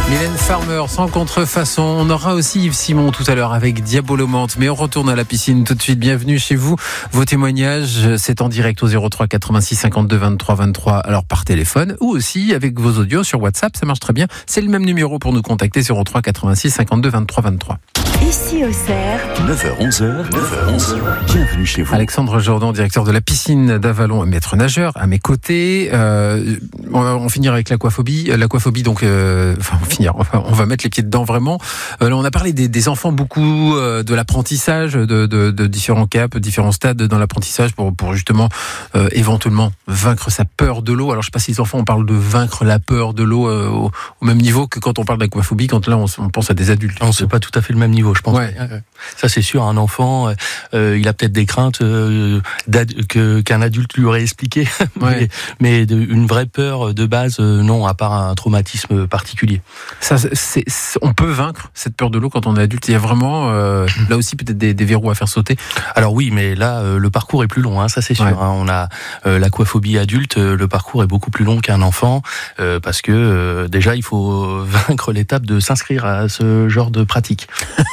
Mylène Farmer, sans contrefaçon. On aura aussi Yves Simon tout à l'heure avec Diabolomante. Mais on retourne à la piscine tout de suite. Bienvenue chez vous. Vos témoignages, c'est en direct au 03 86 52 23 23. Alors par téléphone ou aussi avec vos audios sur WhatsApp. Ça marche très bien. C'est le même numéro pour nous contacter. 03 86 52 23 23. Ici au Cerf, 9h-11h, bienvenue chez vous. Alexandre Jourdan, directeur de la piscine d'Avallon, maître nageur, à mes côtés. On va finir avec l'aquaphobie. L'aquaphobie, donc, on va mettre les pieds dedans vraiment. On a parlé des enfants beaucoup, de l'apprentissage, de différents caps, différents stades dans l'apprentissage pour justement éventuellement vaincre sa peur de l'eau. Alors je sais pas si les enfants on parle de vaincre la peur de l'eau au même niveau que quand on parle d'aquaphobie, quand là on pense à des adultes. Non, c'est pas tout à fait le même niveau, je pense. Ouais. Ça c'est sûr, un enfant, il a peut-être des craintes qu'un adulte lui aurait expliqué, Ouais. mais une vraie peur de base, non, à part un traumatisme particulier. Ça, on peut vaincre cette peur de l'eau quand on est adulte. Il y a vraiment là aussi peut-être des verrous à faire sauter. Alors oui, mais là, le parcours est plus long, ça c'est sûr. Ouais. On a l'aquaphobie adulte, le parcours est beaucoup plus long qu'un enfant, parce que déjà, il faut vaincre l'étape de s'inscrire à ce genre de pratique.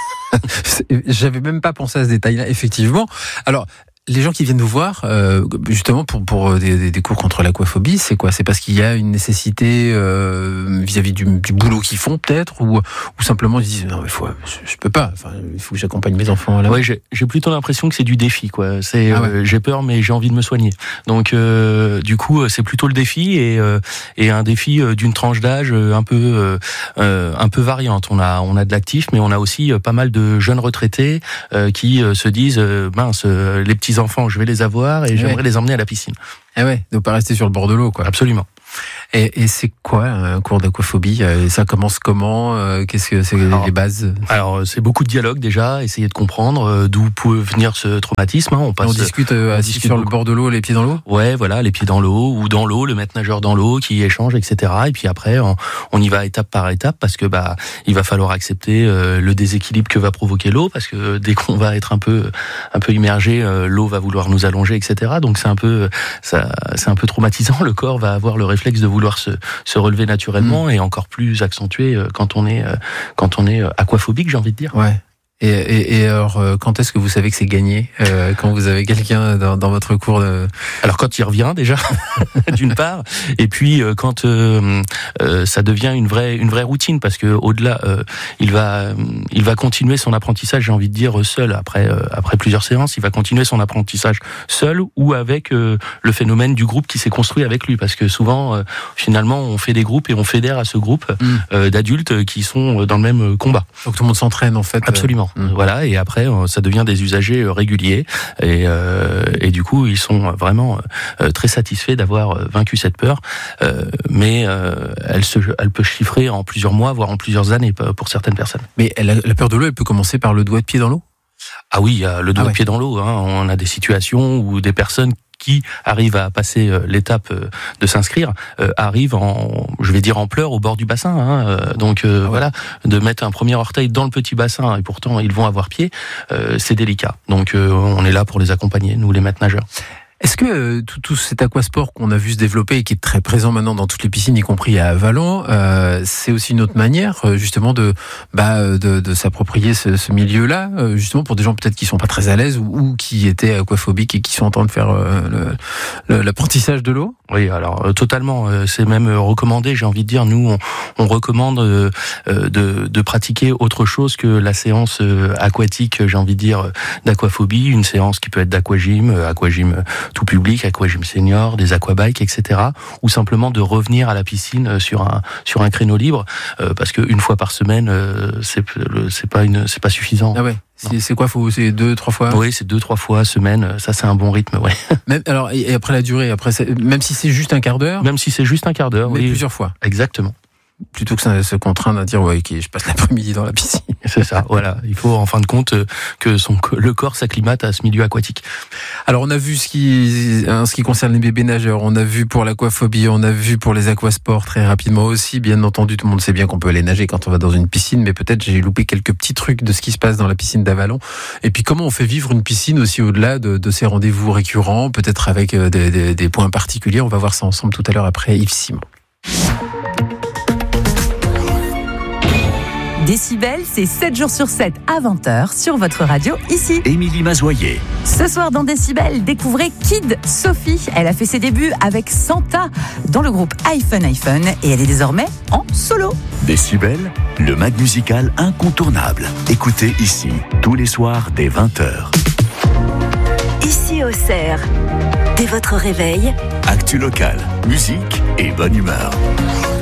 J'avais même pas pensé à ce détail-là, effectivement. Alors, les gens qui viennent nous voir, justement pour des cours contre l'aquaphobie, c'est quoi ? C'est parce qu'il y a une nécessité vis-à-vis du boulot qu'ils font, peut-être, ou simplement ils disent non, mais je peux pas. Enfin, il faut que j'accompagne mes enfants là. Ouais, j'ai plutôt l'impression que c'est du défi, quoi. C'est j'ai peur, mais j'ai envie de me soigner. Donc, du coup, c'est plutôt le défi et un défi d'une tranche d'âge un peu variante. On a de l'actif, mais on a aussi pas mal de jeunes retraités qui se disent mince, les petits enfants, je vais les avoir et j'aimerais les emmener à la piscine. Ah ouais, ne pas rester sur le bord de l'eau, quoi. Absolument. Et c'est quoi un cours d'aquaphobie ? Ça commence comment ? Qu'est-ce que c'est les bases ? Alors, c'est beaucoup de dialogue déjà, essayer de comprendre d'où peut venir ce traumatisme. On discute assis sur le bord de l'eau, les pieds dans l'eau ? Ouais, voilà, les pieds dans l'eau ou dans l'eau, le maître nageur dans l'eau qui échange, etc. Et puis après, on y va étape par étape parce que il va falloir accepter le déséquilibre que va provoquer l'eau parce que dès qu'on va être un peu immergé, l'eau va vouloir nous allonger, etc. Donc c'est un peu traumatisant. Le corps va avoir le réflexe de vouloir se relever naturellement et encore plus accentué quand on est aquaphobique, j'ai envie de dire. Ouais. Et alors, quand est-ce que vous savez que c'est gagné quand vous avez quelqu'un dans votre cours Alors quand il revient déjà, d'une part, et puis quand ça devient une vraie routine, parce que au-delà, il va continuer son apprentissage, j'ai envie de dire seul après plusieurs séances, il va continuer son apprentissage seul ou avec le phénomène du groupe qui s'est construit avec lui, parce que souvent, finalement, on fait des groupes et on fédère à ce groupe d'adultes qui sont dans le même combat. Donc tout le monde s'entraîne en fait. Absolument. Voilà, et après ça devient des usagers réguliers et du coup ils sont vraiment très satisfaits d'avoir vaincu cette peur, mais elle peut chiffrer en plusieurs mois voire en plusieurs années pour certaines personnes. Mais la peur de l'eau, elle peut commencer par le doigt de pied dans l'eau ? Ah oui, il y a le doigt de pied dans l'eau, on a des situations où des personnes qui arrivent à passer l'étape de s'inscrire arrivent en pleurs au bord du bassin. Voilà, de mettre un premier orteil dans le petit bassin et pourtant ils vont avoir pied, c'est délicat. Donc on est là pour les accompagner, nous les maîtres nageurs. Est-ce que tout cet aquasport qu'on a vu se développer et qui est très présent maintenant dans toutes les piscines, y compris à Avallon, c'est aussi une autre manière justement de s'approprier ce milieu-là, justement pour des gens peut-être qui sont pas très à l'aise ou qui étaient aquaphobiques et qui sont en train de faire l'apprentissage de l'eau ? Oui, alors totalement, c'est même recommandé, j'ai envie de dire, nous on recommande de pratiquer autre chose que la séance aquatique, j'ai envie de dire, d'aquaphobie, une séance qui peut être d'aquagym tout public, aquagym senior, des aquabikes, etc. Ou simplement de revenir à la piscine sur un créneau libre, parce qu'une fois par semaine, c'est pas suffisant. Ah ouais. C'est quoi, c'est 2-3 fois ? Oui, c'est 2-3 fois semaine, ça c'est un bon rythme, ouais. Même, alors, et après la durée, même si c'est juste un quart d'heure ? Même si c'est juste un quart d'heure, mais oui. Plusieurs fois. Exactement. Plutôt que se contraindre à dire ok, je passe l'après-midi dans la piscine. C'est ça, voilà. Il faut en fin de compte que le corps s'acclimate à ce milieu aquatique. Alors on a vu ce qui concerne les bébés nageurs, on a vu pour l'aquaphobie, on a vu pour les aquasports très rapidement aussi. Bien entendu, tout le monde sait bien qu'on peut aller nager quand on va dans une piscine, mais peut-être j'ai loupé quelques petits trucs de ce qui se passe dans la piscine d'Avallon. Et puis comment on fait vivre une piscine aussi au-delà de ces rendez-vous récurrents, peut-être avec des points particuliers. On va voir ça ensemble tout à l'heure après Yves Simon. Décibel, c'est 7 jours sur 7 à 20h sur votre radio ici. Émilie Mazoyer. Ce soir dans Décibel, découvrez Kid Sophie. Elle a fait ses débuts avec Santa dans le groupe iPhone et elle est désormais en solo. Décibel, le mag musical incontournable. Écoutez ici, tous les soirs dès 20h. Ici au Cerf, dès votre réveil, Actu local, musique et bonne humeur.